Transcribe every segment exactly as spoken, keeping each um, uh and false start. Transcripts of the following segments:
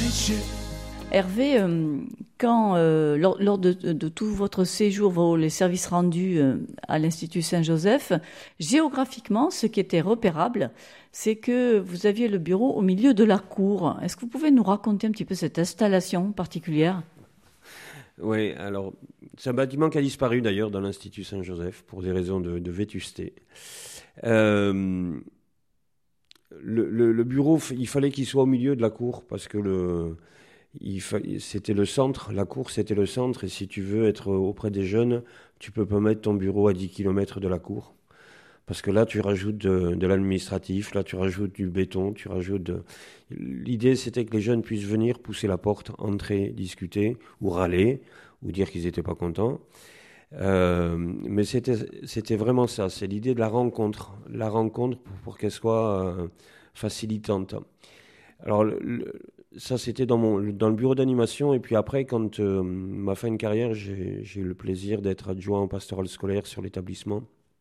Hervé, euh, quand, euh, lors, lors de, de tout votre séjour, vos, les services rendus euh, à l'Institut Saint-Joseph, géographiquement, ce qui était repérable, c'est que vous aviez le bureau au milieu de la cour. Est-ce que vous pouvez nous raconter un petit peu cette installation particulière ? Oui, alors, c'est un bâtiment qui a disparu d'ailleurs dans l'Institut Saint-Joseph pour des raisons de, de vétusté. Euh, le, le, le bureau, il fallait qu'il soit au milieu de la cour parce que le... Il fa... c'était le centre, la cour c'était le centre, et si tu veux être auprès des jeunes, tu peux pas mettre ton bureau à dix kilomètres de la cour. Parce que là, tu rajoutes de, de l'administratif, là, tu rajoutes du béton, tu rajoutes de... L'idée, c'était que les jeunes puissent venir, pousser la porte, entrer, discuter, ou râler, ou dire qu'ils n'étaient pas contents. Euh, mais c'était, c'était vraiment ça, c'est l'idée de la rencontre, la rencontre pour, pour qu'elle soit euh, facilitante. Alors, le, le, ça, c'était dans, mon, dans le bureau d'animation. Et puis après, quand euh, ma fin de carrière, j'ai, j'ai eu le plaisir d'être adjoint en pastoral scolaire sur l'établissement.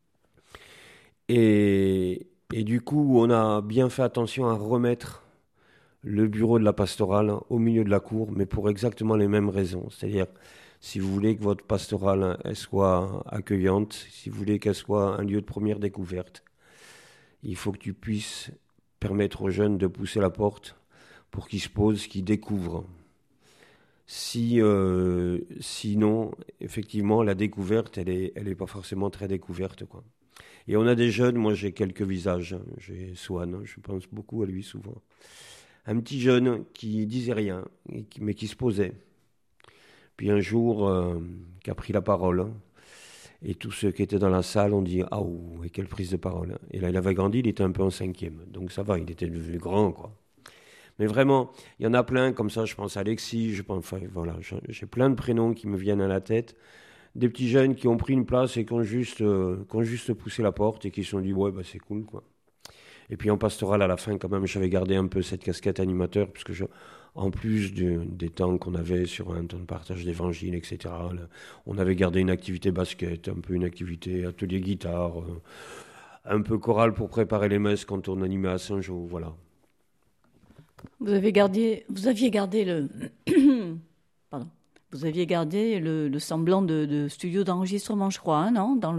Et, et du coup, on a bien fait attention à remettre le bureau de la pastorale au milieu de la cour, mais pour exactement les mêmes raisons. C'est-à-dire, si vous voulez que votre pastorale elle soit accueillante, si vous voulez qu'elle soit un lieu de première découverte, il faut que tu puisses permettre aux jeunes de pousser la porte pour qu'ils se posent, qu'ils découvrent. Si, euh, sinon, effectivement, la découverte, elle est, elle est pas forcément très découverte, quoi. Et on a des jeunes, moi j'ai quelques visages, j'ai Swan, je pense beaucoup à lui souvent. Un petit jeune qui disait rien, mais qui se posait. Puis un jour, euh, qui a pris la parole, et tous ceux qui étaient dans la salle ont dit « Ah, oh, et quelle prise de parole !» Et là, il avait grandi, il était un peu en cinquième, donc ça va, il était devenu grand, quoi. Mais vraiment, il y en a plein, comme ça, je pense à Alexis, je pense, enfin, voilà, j'ai plein de prénoms qui me viennent à la tête. Des petits jeunes qui ont pris une place et qui ont juste, euh, qui ont juste poussé la porte et qui se sont dit « Ouais, bah, c'est cool, quoi. » Et puis en pastoral, à la fin, quand même, j'avais gardé un peu cette casquette animateur, puisque je, en plus du, des temps qu'on avait sur un temps de partage d'évangile, et cetera, là, on avait gardé une activité basket, un peu une activité atelier guitare, euh, un peu chorale pour préparer les messes quand on animait à Saint-Jean, voilà. Vous avez gardé, vous aviez gardé le, pardon, vous aviez gardé le, le semblant de, de studio d'enregistrement, je crois, hein, non, dans